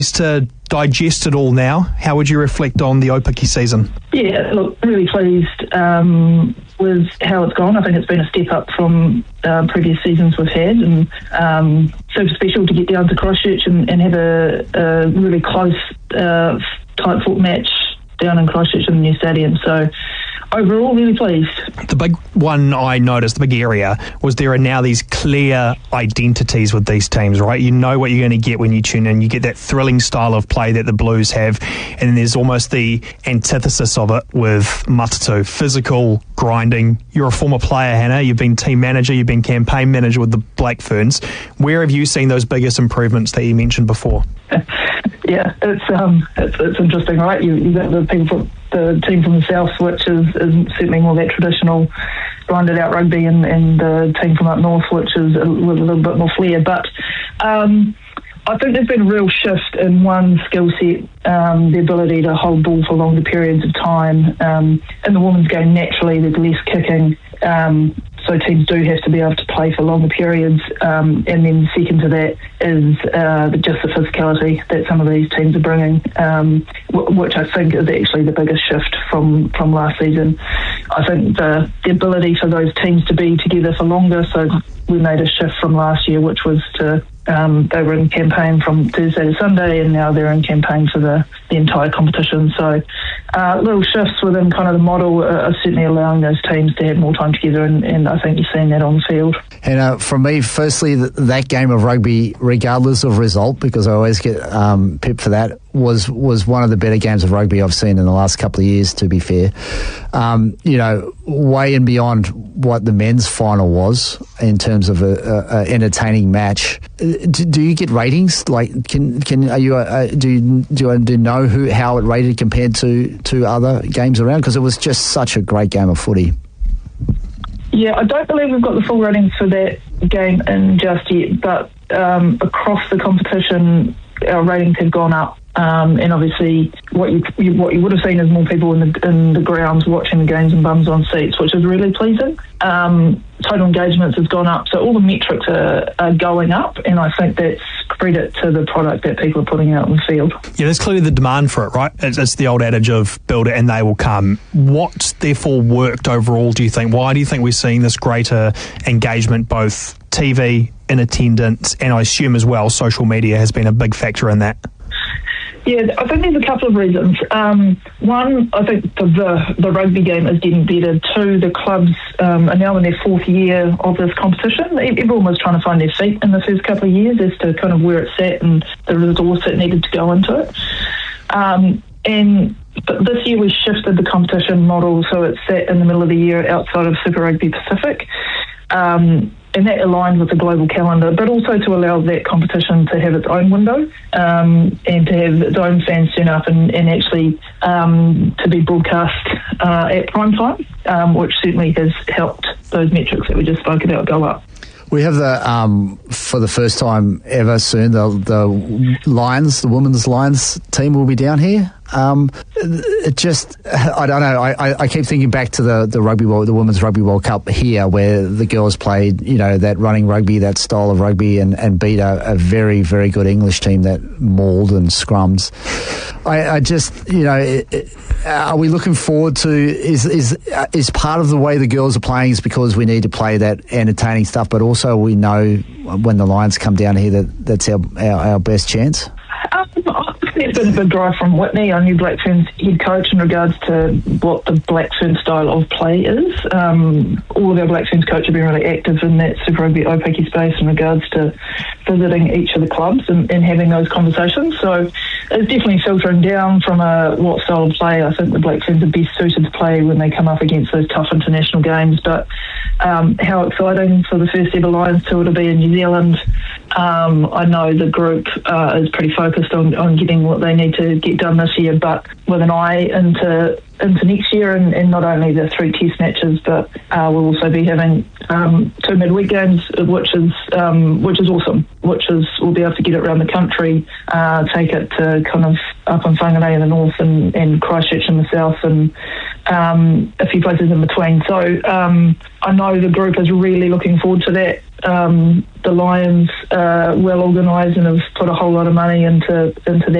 To digest it all now, how would you reflect on the Aupiki season? Yeah, look, really pleased with how it's gone. I think it's been a step up from previous seasons we've had, and super special to get down to Christchurch and have a really close, tight fought match down in Christchurch in the new stadium. So overall, really pleased. The big one I noticed, the big area, was there are now these clear identities with these teams, right? You know what you're going to get when you tune in. You get that thrilling style of play that the Blues have, and then there's almost the antithesis of it with Matatu. Physical, grinding. You're a former player, Hannah. You've been team manager, you've been campaign manager with the Black Ferns. Where have you seen those biggest improvements that you mentioned before? Yeah, it's interesting, right? You got the team from the south, which is certainly more that traditional grinded out rugby, and the team from up north, which is with a little bit more flair. But I think there's been a real shift in one skill set, the ability to hold ball for longer periods of time. In the women's game, naturally, there's less kicking, so teams do have to be able to play for longer periods. And then second to that is just the physicality that some of these teams are bringing, which I think is actually the biggest shift from last season. I think the ability for those teams to be together for longer, so we made a shift from last year, which was to they were in campaign from Thursday to Sunday, and now they're in campaign for the entire competition. So little shifts within kind of the model are certainly allowing those teams to have more time together, and I think you're seeing that on the field. And from me, firstly, that game of rugby, regardless of result, because I always get pipped for that, was one of the better games of rugby I've seen in the last couple of years, to be fair. Way and beyond what the men's final was in terms of a entertaining match. Do you get ratings? Like, do you know how it rated compared to other games around? Because it was just such a great game of footy. Yeah, I don't believe we've got the full ratings for that game in just yet, but across the competition, our ratings have gone up. And obviously, what you would have seen is more people in the grounds watching the games and bums on seats, which is really pleasing. Total engagements has gone up, so all the metrics are going up, and I think that's credit to the product that people are putting out in the field. Yeah, there's clearly the demand for it, right? It's the old adage of build it and they will come. What therefore worked overall, do you think? Why do you think we're seeing this greater engagement, both TV, in attendance, and I assume as well social media has been a big factor in that? Yeah, I think there's a couple of reasons. One, I think the rugby game is getting better. Two, the clubs are now in their fourth year of this competition. Everyone was trying to find their feet in the first couple of years as to kind of where it sat and the resource that needed to go into it. But this year we shifted the competition model so it sat in the middle of the year outside of Super Rugby Pacific. And that aligned with the global calendar, but also to allow that competition to have its own window and to have its own fans turn up and actually to be broadcast at prime time, which certainly has helped those metrics that we just spoke about go up. We have for the first time ever soon, the Lions, the women's Lions team will be down here. It just, I don't know, I keep thinking back to the Rugby World, the Women's Rugby World Cup here, where the girls played, that running rugby, that style of rugby, and beat a very, very good English team that mauled and scrums. I just, are we looking forward to, is part of the way the girls are playing is because we need to play that entertaining stuff, but also we know when the Lions come down here that's our best chance? There's been a big drive from Whitney, our new Black Ferns head coach, in regards to what the Black Ferns style of play is. All of our Black Ferns coaches have been really active in that Super Rugby Aupiki space in regards to visiting each of the clubs and having those conversations. So it's definitely filtering down from what style of play I think the Black Ferns are best suited to play when they come up against those tough international games. But how exciting for the first ever Lions tour to be in New Zealand. I know the group is pretty focused on getting what they need to get done this year, but with an eye into next year, and not only the 3 test matches, but we'll also be having 2 midweek games, which is awesome. We'll be able to get it around the country, take it to kind of up in Whangarei in the north and Christchurch in the south, and a few places in between. So I know the group is really looking forward to that. The Lions are well organised and have put a whole lot of money into that